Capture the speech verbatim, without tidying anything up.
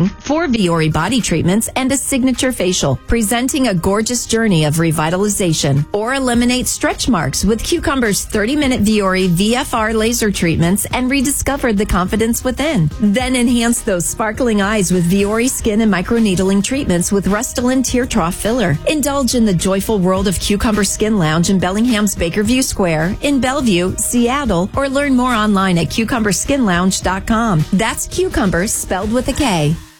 cleansing, four Viore body treatments, and a signature facial, presenting a gorgeous journey of revitalization. Or eliminate stretch marks with Cucumber's thirty-minute Viore V F R laser treatments and rediscover the confidence within. Then enhance those sparkling eyes with Viore skin and microneedling treatments with Restylane Tear Trough Filler. Indulge in the joyful world of Cucumber Skin Lounge in Bellingham's Bakerview Square, in Bellevue, Seattle, or learn more online at cucumber skin lounge dot com. That's Cucumber spelled with a K.